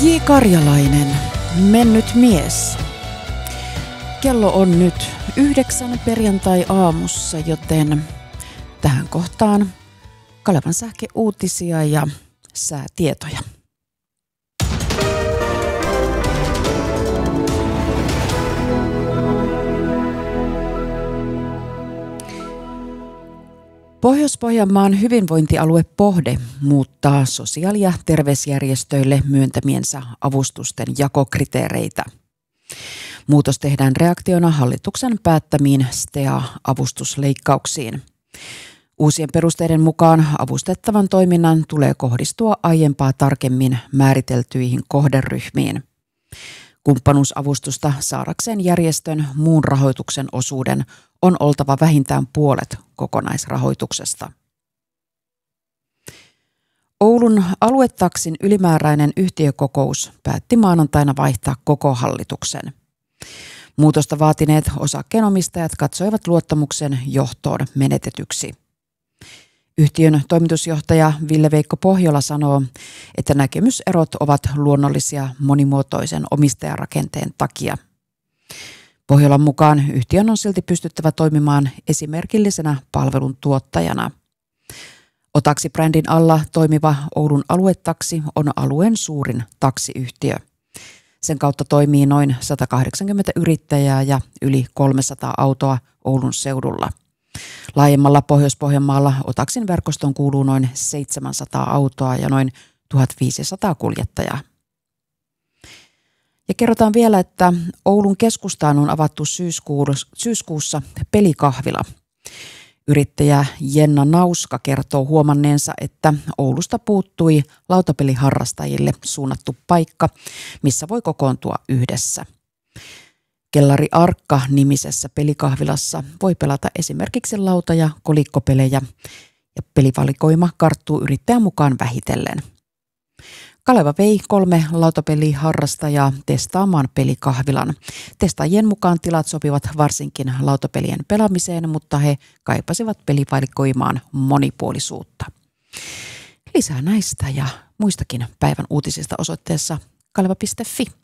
J. Karjalainen, mennyt mies. Kello on nyt 9 perjantai-aamussa, joten tähän kohtaan Kalevan sähkeuutisia ja säätietoja. Pohjois-Pohjanmaan hyvinvointialue Pohde muuttaa sosiaali- ja terveysjärjestöille myöntämiensä avustusten jakokriteereitä. Muutos tehdään reaktiona hallituksen päättämiin STEA-avustusleikkauksiin. Uusien perusteiden mukaan avustettavan toiminnan tulee kohdistua aiempaa tarkemmin määriteltyihin kohderyhmiin. Kumppanuusavustusta saadakseen järjestön muun rahoituksen osuuden on oltava vähintään puolet kokonaisrahoituksesta. Oulun aluetaksin ylimääräinen yhtiökokous päätti maanantaina vaihtaa koko hallituksen. Muutosta vaatineet osakkeenomistajat katsoivat luottamuksen johtoon menetetyksi. Yhtiön toimitusjohtaja Ville-Veikko Pohjola sanoo, että näkemyserot ovat luonnollisia monimuotoisen omistajarakenteen takia. Pohjolan mukaan yhtiön on silti pystyttävä toimimaan esimerkillisenä palvelun tuottajana. Otaksi-brändin alla toimiva Oulun aluetaksi on alueen suurin taksiyhtiö. Sen kautta toimii noin 180 yrittäjää ja yli 300 autoa Oulun seudulla. Laajemmalla Pohjois-Pohjanmaalla Otaksin verkostoon kuuluu noin 700 autoa ja noin 1500 kuljettajaa. Ja kerrotaan vielä, että Oulun keskustaan on avattu syyskuussa pelikahvila. Yrittäjä Jenna Nauska kertoo huomanneensa, että Oulusta puuttui lautapeliharrastajille suunnattu paikka, missä voi kokoontua yhdessä. Kellari Arkka-nimisessä pelikahvilassa voi pelata esimerkiksi lauta- ja kolikkopelejä, ja pelivalikoima karttuu yrittäjän mukaan vähitellen. Kaleva vei 3 lautapeliharrastajaa testaamaan pelikahvilan. Testaajien mukaan tilat sopivat varsinkin lautapelien pelaamiseen, mutta he kaipasivat pelivalikoimaan monipuolisuutta. Lisää näistä ja muistakin päivän uutisista osoitteessa kaleva.fi.